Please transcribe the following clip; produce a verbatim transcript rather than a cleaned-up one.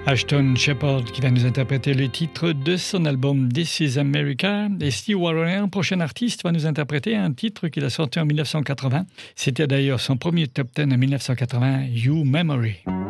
Ashton Shepherd qui va nous interpréter le titre de son album This is America. Et Steve Wariner, prochain artiste, va nous interpréter un titre qu'il a sorti en mille neuf cent quatre-vingts. C'était d'ailleurs son premier top dix en mille neuf cent quatre-vingts, You Memory.